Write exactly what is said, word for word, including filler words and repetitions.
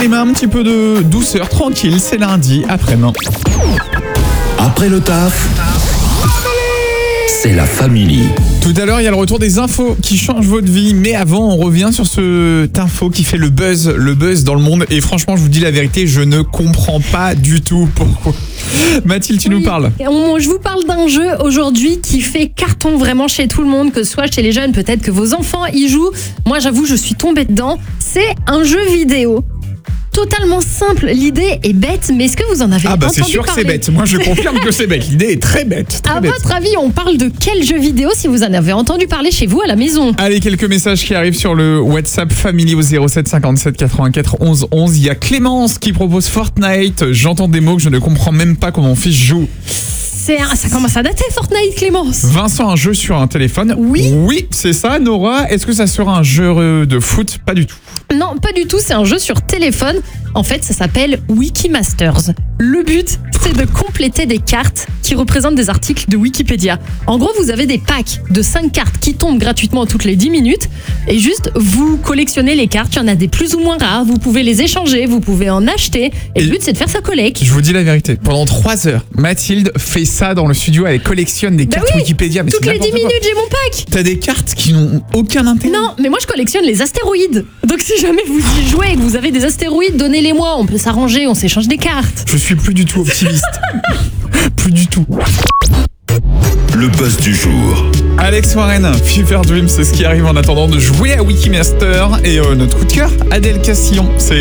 les mains, un petit peu de douceur, tranquille, c'est lundi, après-demain. Après le taf, c'est la famille. Tout à l'heure, il y a le retour des infos qui changent votre vie, mais avant, on revient sur cette info qui fait le buzz, le buzz dans le monde. Et franchement, je vous dis la vérité, je ne comprends pas du tout pourquoi. Mathilde, tu oui, nous parles. On, je vous parle d'un jeu aujourd'hui qui fait carton vraiment chez tout le monde, que ce soit chez les jeunes, peut-être que vos enfants y jouent. Moi, j'avoue, je suis tombée dedans. C'est un jeu vidéo. Totalement simple, l'idée est bête, mais est-ce que vous en avez ah bah entendu parler ? C'est sûr que c'est bête, moi je confirme que c'est bête, l'idée est très bête. Très à bête. votre avis, on parle de quel jeu vidéo si vous en avez entendu parler chez vous à la maison ? Allez, quelques messages qui arrivent sur le WhatsApp Family au zéro sept cinquante-sept quatre-vingt-quatre onze onze. Il y a Clémence qui propose Fortnite, j'entends des mots que je ne comprends même pas comment mon fils joue. C'est un, ça commence à dater Fortnite, Clémence. Vincent, un jeu sur un téléphone. Oui. Oui, c'est ça. Nora, est-ce que ça sera un jeu de foot ? Pas du tout. Non, pas du tout, c'est un jeu sur téléphone. En fait, ça s'appelle Wikimasters. Le but, c'est de compléter des cartes qui représentent des articles de Wikipédia. En gros, vous avez des packs de cinq cartes qui tombent gratuitement toutes les dix minutes et juste, vous collectionnez les cartes. Il y en a des plus ou moins rares, vous pouvez les échanger, vous pouvez en acheter. Et, et le but, c'est de faire sa collecte. Je vous dis la vérité, pendant trois heures, Mathilde fait ça dans le studio, elle collectionne des cartes bah oui, Wikipédia. Mais toutes les dix minutes, j'ai mon pack. T'as des cartes qui n'ont aucun intérêt. Non, mais moi, je collectionne les astéroïdes. Donc si jamais vous y jouez et que vous avez des astéroïdes, donnez-les-moi, on peut s'arranger, on s'échange des cartes. Je suis plus du tout optimiste. Plus du tout. Le buzz du jour. Alex Warren, Fever Dream, c'est ce qui arrive en attendant de jouer à Wikimaster. Et euh, notre coup de cœur, Adèle Castillon. C'est